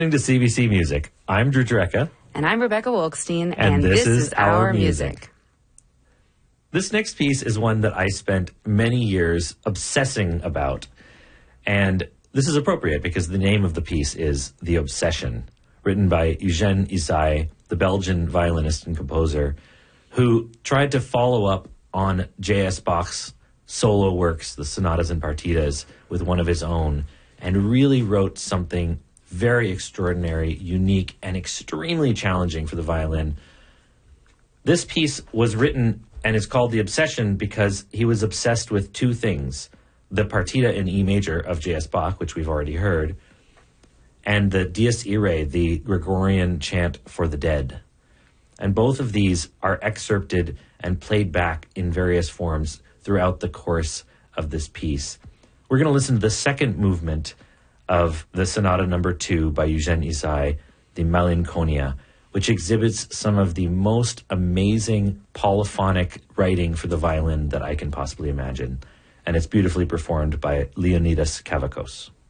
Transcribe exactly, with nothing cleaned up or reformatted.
To C B C Music. I'm Drew Dreka. And I'm Rebecca Wolkstein. And, and this, this is, is Our music. music. This next piece is one that I spent many years obsessing about. And this is appropriate because the name of the piece is The Obsession, written by Eugène Ysaÿe, the Belgian violinist and composer, who tried to follow up on J S Bach's solo works, the sonatas and partitas, with one of his own, and really wrote something very extraordinary, unique, and extremely challenging for the violin. This piece was written and is called The Obsession because he was obsessed with two things: the partita in E major of J S Bach, which we've already heard, and the Dies Irae, the Gregorian chant for the dead. And both of these are excerpted and played back in various forms throughout the course of this piece. We're going to listen to the second movement of the Sonata Number Two by Eugène Ysaÿe, the Malinconia, which exhibits some of the most amazing polyphonic writing for the violin that I can possibly imagine. And it's beautifully performed by Leonidas Kavakos.